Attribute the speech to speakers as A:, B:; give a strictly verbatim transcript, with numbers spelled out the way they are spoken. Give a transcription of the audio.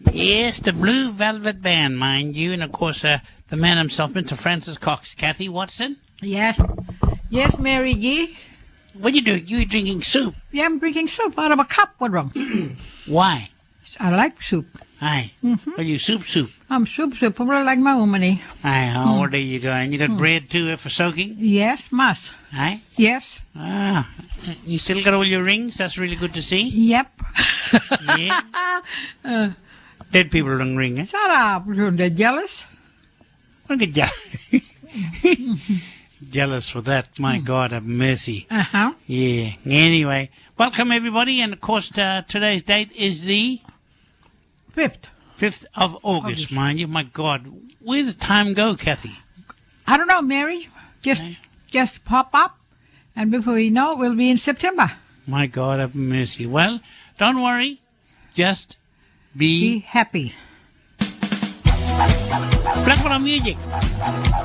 A: Yes, the Blue Velvet Band, mind you, and of course uh, the man himself, Mister Francis Cox. Kathy Watson?
B: Yes. Yes, Mary G.
A: What are you doing? You drinking soup?
B: Yeah, I'm drinking soup out of a cup. What wrong?
A: Why?
B: I like soup.
A: Aye.
B: Mm-hmm.
A: Are you soup soup?
B: I'm soup soup. I like my woman.
A: Aye, oh, well, there you go. And you got bread too uh, for soaking?
B: Yes, must.
A: Aye?
B: Yes.
A: Ah, you still got all your rings? That's really good to see.
B: Yep.
A: Yeah.
B: uh,
A: Dead people don't ring, eh?
B: Shut up. They're jealous.
A: Don't get jealous. Jealous for that. My God, have mercy.
B: Uh-huh.
A: Yeah. Anyway, welcome everybody. And of course, uh, today's date is the
B: Fifth.
A: fifth of August,
B: August.
A: mind you. My God, where did time go, Kathy?
B: I don't know, Mary. Just,
A: Okay.
B: just pop up, and before we know, we'll be in September.
A: My God, have mercy. Well, don't worry. Just
B: Be
A: be
B: happy.
A: Black music.